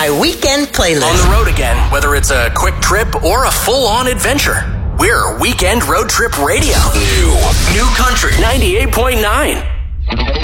my weekend playlist. On the road again, whether it's a quick trip or a full-on adventure. We're Weekend Road Trip Radio. New Country 98.9.